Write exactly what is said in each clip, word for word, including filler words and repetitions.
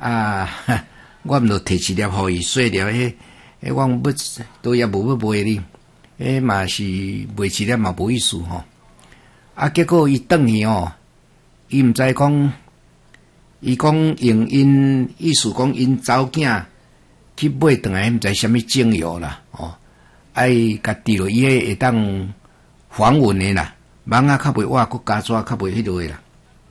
啊，我毋著摕一粒互伊细粒，迄迄我要都也无要卖你，迄嘛是卖一粒嘛无意思吼。啊，结果伊转去吼，伊毋知讲，伊讲用因意思讲因查某囝去买转来，毋知啥物精油啦，哦，啊伊甲滴落伊迄会当防蚊的啦，蚊仔较袂活，佮加纸较袂迄落啦。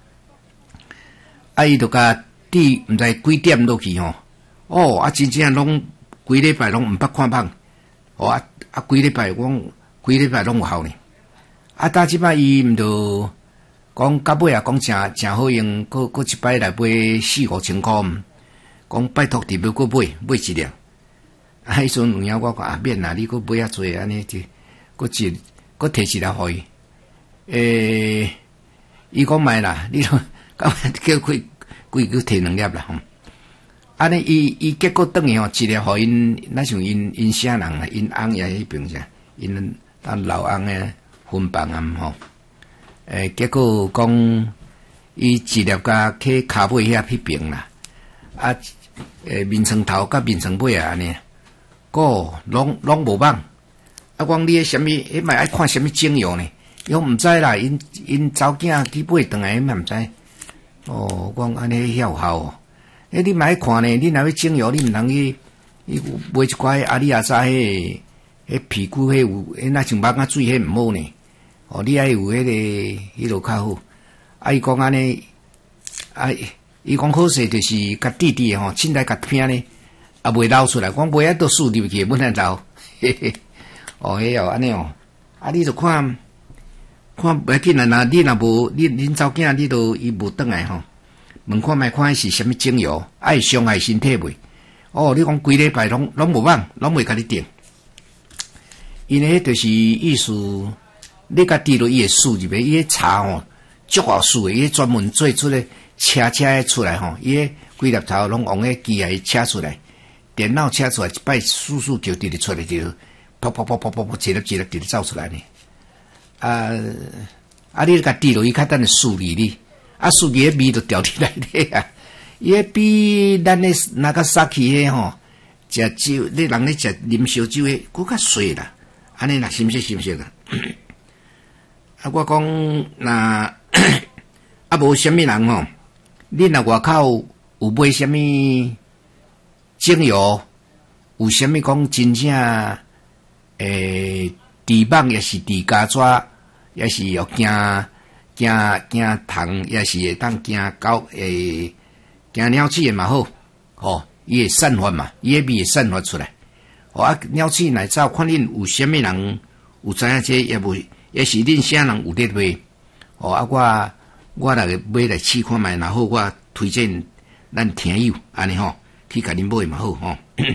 啊，伊就甲滴毋知几点落去吼，哦，啊真正拢规礼拜拢毋捌看网，哦啊啊规礼拜我规礼拜拢有效呢。啊，搭即摆伊毋着讲到尾啊，讲诚诚好用，搁搁一摆来买四五千箍，讲拜托伫要搁买买一粒。啊，迄阵有影我讲啊免啦，你搁买遐济安尼，就搁一搁摕一粒互伊。诶，伊讲卖啦，你讲叫开规个摕两粒啦吼。安尼伊伊结果转去吼，一粒互因，那像因因啥人啊，因翁也迄边啥，因当老翁诶。分房啊吼，诶，结果讲伊一粒甲去骹尾遐迄边啦，啊，诶，面床头甲面床尾啊安尼，个拢拢无网。啊，讲你迄啥物，迄卖爱看啥物精油呢？伊讲毋知啦，因因查某囝去买转来，嘛毋知。哦，讲安尼遐有效哦。诶，你嘛爱看呢？你若要精油，你毋通去，伊买一寡阿里阿扎迄迄皮肤迄有，迄那像蚊仔水迄毋好呢。哦，你爱有迄、那个迄落较好。啊，伊讲安尼，啊，伊讲好势就是甲滴滴吼，凊彩甲片呢，啊袂流出来。讲袂啊都输入去，本来流。嘿嘿，哦，迄哦安尼哦，啊，你就看看袂紧啦，若你若无，你恁查某囝你都伊无转来吼，问看觅看是啥物精油，爱伤害身体袂？哦，你讲规礼拜拢拢无网，拢袂甲你定。因迄就是意思。你甲滴落伊会输入去，伊迄茶吼足好输诶，伊专门做出咧车车出来吼，伊迄规粒头拢用迄机械车出来，电脑车出来，一摆输输就直直出来就，噗噗噗噗噗噗，一粒一粒直直走出来呢。啊啊！你甲滴落伊较等诶输入你，啊输入迄味就调起来咧啊！伊迄比咱咧那个杀气迄吼，食酒，你人咧食啉烧酒诶，佫较水啦。安尼啦，是毋是？是毋是啦？啊，我讲若啊无啥物人吼，你若外口有买啥物精油，有啥物讲真正诶，治网也是治加纸，也是要惊惊惊虫，也是会当惊狗诶，惊鸟鼠诶嘛好，吼，伊会散发嘛，伊迄味会散发出来。哦啊，鸟鼠来走，看恁有啥物人有知影这也袂。也是恁啥人有咧买，哦啊我我来买来试看卖，然后我推荐咱听友安尼吼，去甲恁买嘛好吼。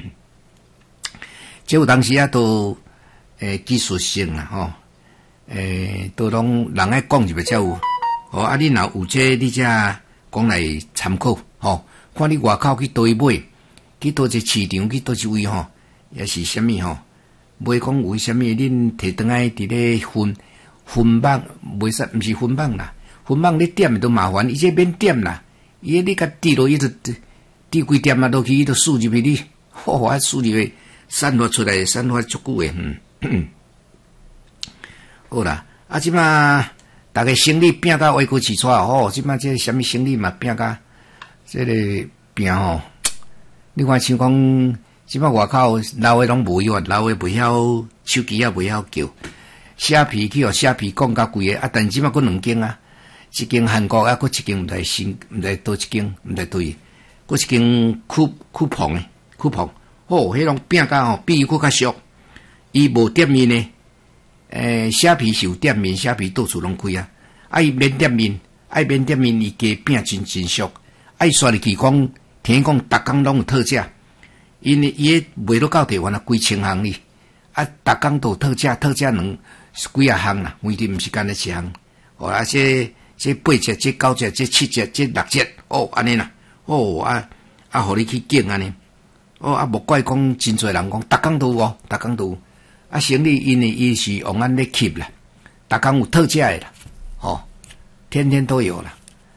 即有当时啊都诶技术性啦吼，诶都拢人爱讲入来才有，哦啊恁若有这你才讲来参考吼，看你外口去倒位买，去倒一市场去倒一位吼，也是啥物吼。袂讲为虾米恁摕转来伫咧分分网，袂使毋是分网啦，分网你点都麻烦，伊这免点啦，伊你甲滴落伊就滴几点啊落去，伊就输入去你，吼啊输入去散发出来，散发足久诶，嗯，好啦，啊即马逐个生理拼甲歪骨起出吼，即马这虾米生理嘛拼甲这个拼吼，你看像讲。即摆外口老诶拢无用，老诶袂晓手机也袂晓叫，虾皮去互虾皮讲甲贵诶，啊！但即摆佫两间啊，一间韩国啊，佫一间毋知新，毋知倒一间，毋知对，佫一间酷酷碰诶，酷碰，吼，迄种拼甲吼比伊佫较俗，伊无店面诶，诶，虾皮是有店面，虾皮到处拢开啊，啊伊免店面，爱免店面伊加拼真真俗，爱刷入去讲，听讲逐工拢有特价。因为伊个卖到到台湾啊，几千项哩，啊，逐工都特价，特价两几啊项啦，每日毋是干那一项，哦啊，这这八折，这九折，这七折，这六折，哦，安尼啦，哦啊啊，互你去拣安尼，哦啊，无怪讲真侪人讲，逐工都有哦，逐工都有，啊，生理因为伊是用安咧吸啦，逐工有特价诶啦，哦，天天都有啦，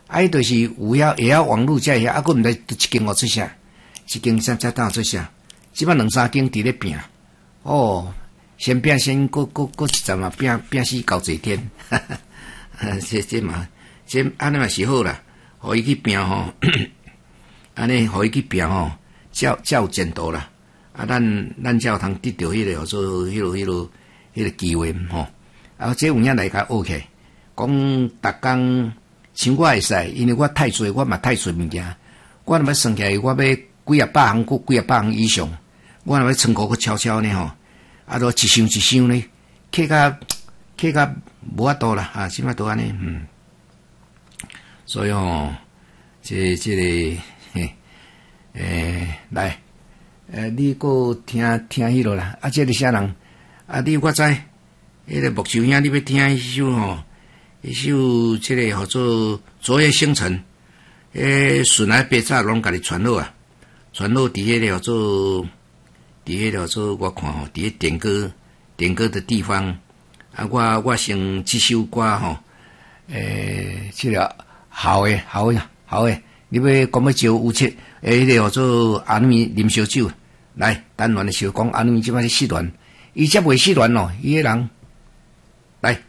啊，伊就是有遐会晓网络才会晓，啊，佫毋知一间互出啥，一间才才当出啥，即摆两三间伫咧拼，哦，先拼先，佫佫佫一阵啊，拼拼死搞一天，哈哈，这这嘛，这安尼嘛是好啦，互伊去拼吼，安尼互伊去拼吼，才才有前途啦，啊，咱咱才有通得到迄个做迄落迄落迄个机会吼，啊，这有影来甲学起，讲逐工。像我会使，因为我太侪，我嘛太侪物件。我若要算起来，我要几啊百项，佫几啊百项以上。我若要仓库佫悄悄呢吼，啊，都一箱一箱呢，客甲客甲无法度啦，啊，即摆都安尼，嗯。所以吼，这这个，嘿，诶，来，诶，你佫听听迄落啦，啊，这个啥人？啊，你我知，迄个木球兄，你要听迄首吼。一首这个叫做《昨夜星辰》，诶，顺来白早拢甲你传好啊，传好伫迄个叫做，伫迄个叫做我看吼，伫迄点歌点歌的地方，啊，我我先这首歌吼，诶，这个好诶好诶好诶，你要讲要招有七，诶，迄个叫做安米啉烧酒，来，单元的时候讲安米即摆咧失恋，伊则袂失恋咯，伊个人来。